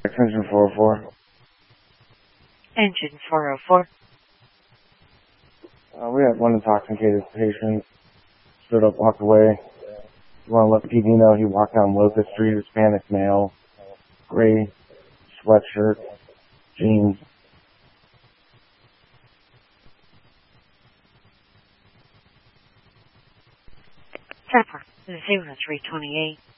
Engine 404. Engine 404. We had one intoxicated patient. Stood up, walked away. You want to let the PD know he walked down Locust Street, Hispanic male, gray sweatshirt, jeans. Trapper 0328.